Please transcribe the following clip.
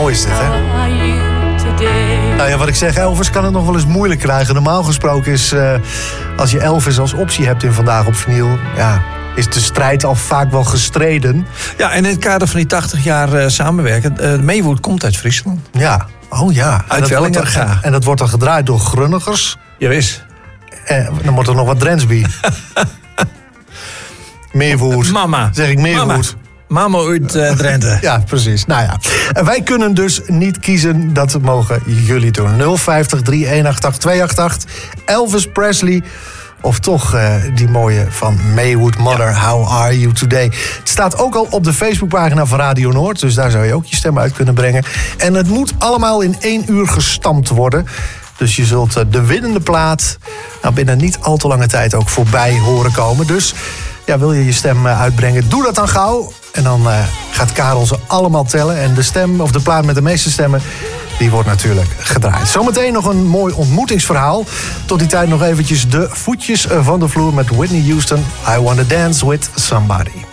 Mooi is dit, hè? Nou ja, wat ik zeg, Elvis kan het nog wel eens moeilijk krijgen. Normaal gesproken is, als je Elvis als optie hebt in Vandaag op Vinyl... ja, is de strijd al vaak wel gestreden. Ja, en in het kader van die 80 jaar samenwerken... Maywood komt uit Friesland. Ja, oh ja. Uit Wellingerga. En dat wordt dan gedraaid door Grunnigers. Jawis. Dan wordt er nog wat Drents bij. Meerwoerd. Mama. Zeg ik Meerwoerd. Mama uit Drenthe. Ja, precies. Nou ja, wij kunnen dus niet kiezen. Dat mogen jullie doen. 050 3188 288. Elvis Presley. Of toch die mooie van Maywood Mother, ja. How are you today? Het staat ook al op de Facebookpagina van Radio Noord. Dus daar zou je ook je stem uit kunnen brengen. En het moet allemaal in 1 uur gestampt worden. Dus je zult de winnende plaat binnen niet al te lange tijd ook voorbij horen komen. Dus ja, wil je je stem uitbrengen, doe dat dan gauw. En dan gaat Karel ze allemaal tellen. En de stem, of de plaat met de meeste stemmen, die wordt natuurlijk gedraaid. Zometeen nog een mooi ontmoetingsverhaal. Tot die tijd nog eventjes de voetjes van de vloer met Whitney Houston. I Wanna Dance With Somebody.